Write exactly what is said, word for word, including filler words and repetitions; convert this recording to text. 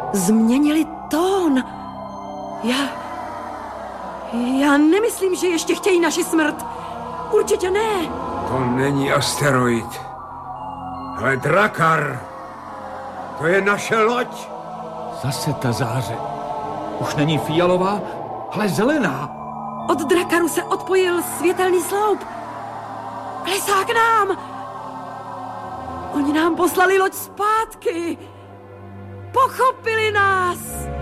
změnili tón. Já... Já nemyslím, že ještě chtějí naši smrt. Určitě ne. To není asteroid, ale Drakar. To je naše loď. Zase ta záře. Už není fialová, ale zelená. Od Drakaru se odpojil světelný sloup. Klesá k nám. Oni nám poslali loď zpátky. Pochopili nás.